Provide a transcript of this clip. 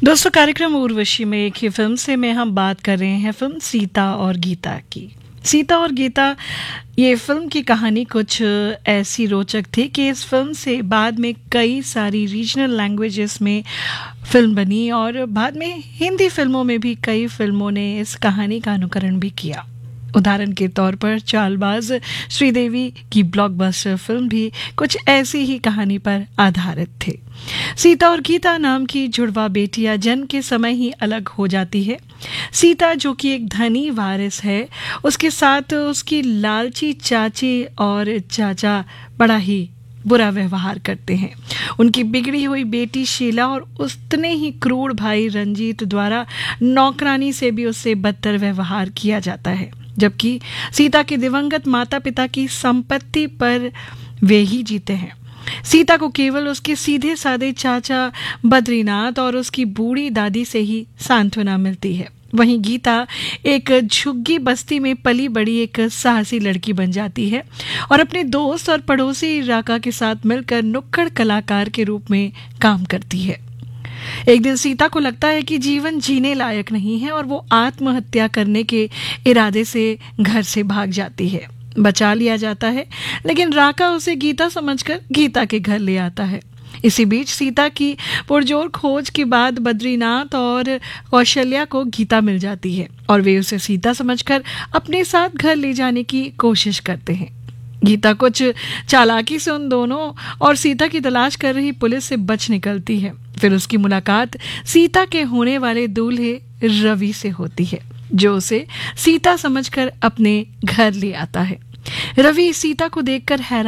दोस्तों, कार्यक्रम उर्वशी में एक ही फिल्म से में हम बात कर रहे हैं फिल्म सीता और गीता की। सीता और गीता ये फिल्म की कहानी कुछ ऐसी रोचक थी कि इस फिल्म से बाद में कई सारी रीजनल लैंग्वेजेस में फिल्म बनी और बाद में हिंदी फिल्मों में भी कई फिल्मों ने इस कहानी का अनुकरण भी किया। उदाहरण के तौर पर चालबाज श्रीदेवी की ब्लॉकबस्टर फिल्म भी कुछ ऐसी ही कहानी पर आधारित थे। सीता और गीता नाम की जुड़वा बेटियां जन्म के समय ही अलग हो जाती है। सीता, जो कि एक धनी वारिस है, उसके साथ उसकी लालची चाची और चाचा बड़ा ही बुरा व्यवहार करते हैं। उनकी बिगड़ी हुई बेटी शीला और उतने ही क्रूर भाई रंजीत द्वारा नौकरानी से भी उससे बदतर व्यवहार किया जाता है, जबकि सीता के दिवंगत माता पिता की संपत्ति पर वे ही जीते हैं। सीता को केवल उसके सीधे साधे चाचा बद्रीनाथ और उसकी बूढ़ी दादी से ही सांत्वना मिलती है। वहीं गीता एक झुग्गी बस्ती में पली बड़ी एक साहसी लड़की बन जाती है और अपने दोस्त और पड़ोसी राका के साथ मिलकर नुक्कड़ कलाकार के रूप में काम करती है। एक दिन सीता को लगता है कि जीवन जीने लायक नहीं है और वो आत्महत्या करने के इरादे से घर से भाग जाती है। बचा लिया जाता है, लेकिन राका उसे गीता समझकर गीता के घर ले आता है। इसी बीच सीता की पुरजोर खोज के बाद बद्रीनाथ और कौशल्या को गीता मिल जाती है और वे उसे सीता समझकर अपने साथ घर ले जाने की कोशिश करते हैं। गीता कुछ चालाकी से उन दोनों और सीता की तलाश कर रही पुलिस से बच निकलती है। फिर उसकी मुलाकात सीता के होने वाले दूल्हे रवि से होती है, जो उसे सीता समझकर अपने घर ले आता है। रवि सीता को देखकर हैरान